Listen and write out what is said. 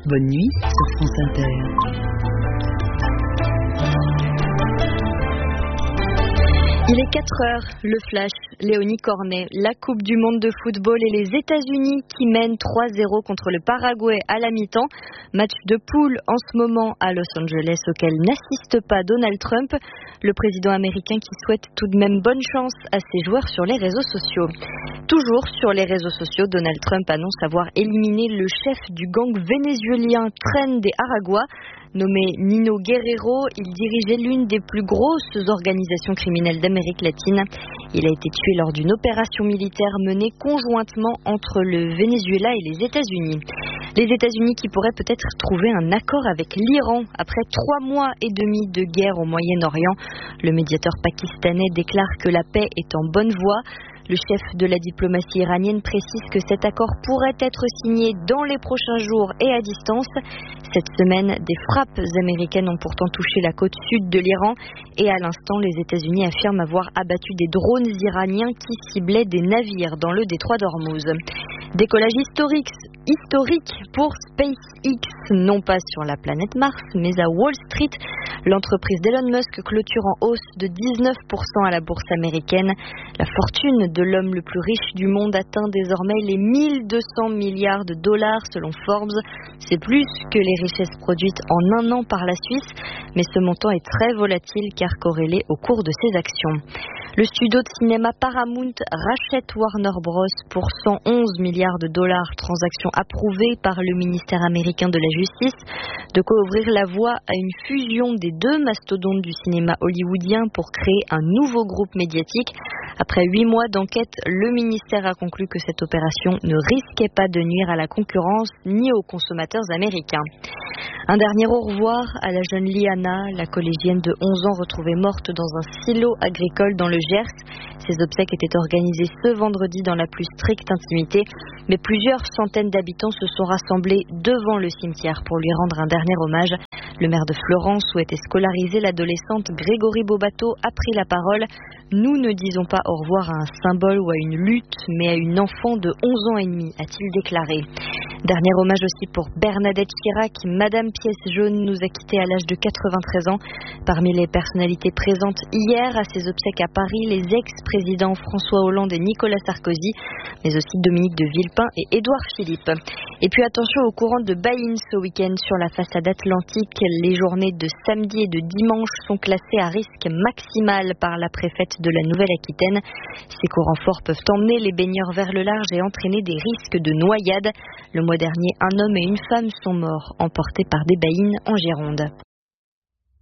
Bonne nuit sur France Inter. Il est 4 heures, le flash, Léonie Cornet, la Coupe du monde de football et les États-Unis qui mènent 3-0 contre le Paraguay à la mi-temps. Match de poule en ce moment à Los Angeles auquel n'assiste pas Donald Trump, le président américain qui souhaite tout de même bonne chance à ses joueurs sur les réseaux sociaux. Toujours sur les réseaux sociaux, Donald Trump annonce avoir éliminé le chef du gang vénézuélien Tren de Aragua. Nommé Nino Guerrero, il dirigeait l'une des plus grosses organisations criminelles d'Amérique latine. Il a été tué lors d'une opération militaire menée conjointement entre le Venezuela et les États-Unis. Les États-Unis qui pourraient peut-être trouver un accord avec l'Iran après 3 mois et demi de guerre au Moyen-Orient. Le médiateur pakistanais déclare que la paix est en bonne voie. Le chef de la diplomatie iranienne précise que cet accord pourrait être signé dans les prochains jours et à distance. Cette semaine, des frappes américaines ont pourtant touché la côte sud de l'Iran et à l'instant, les États-Unis affirment avoir abattu des drones iraniens qui ciblaient des navires dans le détroit d'Ormuz. Décollage historique pour SpaceX, non pas sur la planète Mars, mais à Wall Street. L'entreprise d'Elon Musk clôture en hausse de 19% à la bourse américaine. La fortune de l'homme le plus riche du monde atteint désormais les 1200 milliards de dollars selon Forbes. C'est plus que les richesses produites en un an par la Suisse, mais ce montant est très volatile car corrélé au cours de ses actions. Le studio de cinéma Paramount rachète Warner Bros. Pour 111 milliards de dollars, transaction approuvée par le ministère américain de la Justice, de quoi ouvrir la voie à une fusion des deux mastodontes du cinéma hollywoodien pour créer un nouveau groupe médiatique. Après 8 mois d'enquête, le ministère a conclu que cette opération ne risquait pas de nuire à la concurrence ni aux consommateurs américains. Un dernier au revoir à la jeune Liana, la collégienne de 11 ans retrouvée morte dans un silo agricole dans le Gers. Ses obsèques étaient organisées ce vendredi dans la plus stricte intimité, mais plusieurs centaines d'habitants se sont rassemblés devant le cimetière pour lui rendre un dernier hommage. Le maire de Florence souhaitait scolariser l'adolescente Grégory Bobato a pris la parole. Nous ne disons pas au revoir à un symbole ou à une lutte, mais à une enfant de 11 ans et demi, a-t-il déclaré. Dernier hommage aussi pour Bernadette Chirac. Madame Pièce Jaune nous a quittés à l'âge de 93 ans. Parmi les personnalités présentes hier à ses obsèques à Paris, les ex-présidents François Hollande et Nicolas Sarkozy, mais aussi Dominique de Villepin et Édouard Philippe. Et puis attention au courant de Baïn ce week-end sur la façade atlantique. Les journées de samedi et de dimanche sont classées à risque maximal par la préfète de la Nouvelle-Aquitaine. Ces courants forts peuvent emmener les baigneurs vers le large et entraîner des risques de noyade. Le mois dernier, un homme et une femme sont morts, emportés par des baïnes en Gironde.